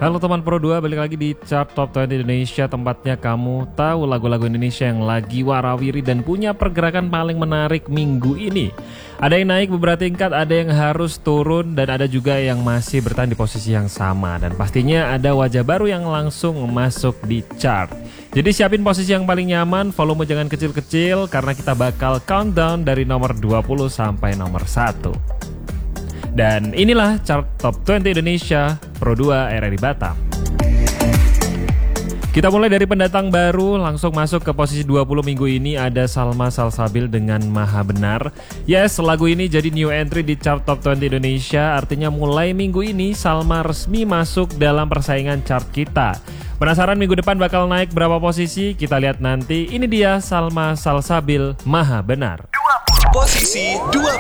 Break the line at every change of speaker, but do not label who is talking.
Halo teman Pro 2, balik lagi di Chart Top 20 Indonesia. Tempatnya kamu tahu lagu-lagu Indonesia yang lagi warawiri dan punya pergerakan paling menarik minggu ini. Ada yang naik beberapa tingkat, ada yang harus turun, dan ada juga yang masih bertahan di posisi yang sama. Dan pastinya ada wajah baru yang langsung masuk di chart. Jadi siapin posisi yang paling nyaman, volume jangan kecil-kecil, karena kita bakal countdown dari nomor 20 sampai nomor 1. Dan inilah Chart Top 20 Indonesia Pro 2 RRI Batam. Kita mulai dari pendatang baru, langsung masuk ke posisi 20 minggu ini ada Salma Salsabil dengan Maha Benar. Yes, lagu ini jadi new entry di Chart Top 20 Indonesia, artinya mulai minggu ini Salma resmi masuk dalam persaingan chart kita. Penasaran minggu depan bakal naik berapa posisi? Kita lihat nanti. Ini dia Salma Salsabil Maha Benar.
Posisi 20.